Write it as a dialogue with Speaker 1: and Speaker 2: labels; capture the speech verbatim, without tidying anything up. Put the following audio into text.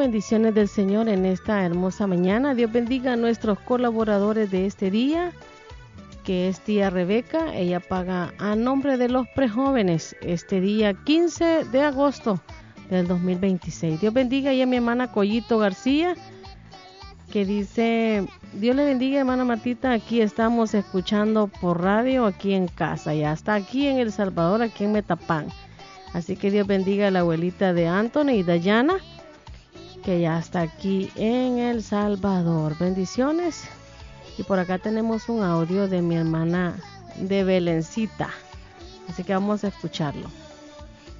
Speaker 1: bendiciones del Señor en esta hermosa mañana. Dios bendiga a nuestros colaboradores de este día, que es tía Rebeca. Ella paga a nombre de los prejóvenes este día quince de agosto del dos mil veintiséis. Dios bendiga y a mi hermana Collito García, que dice: Dios le bendiga, hermana Martita, aquí estamos escuchando por radio aquí en casa, ya está aquí en El Salvador, aquí en Metapán. Así que Dios bendiga a la abuelita de Anthony y Dayana, que ya está aquí en El Salvador. Bendiciones. Y por acá tenemos un audio de mi hermana de Belencita, así que vamos a escucharlo.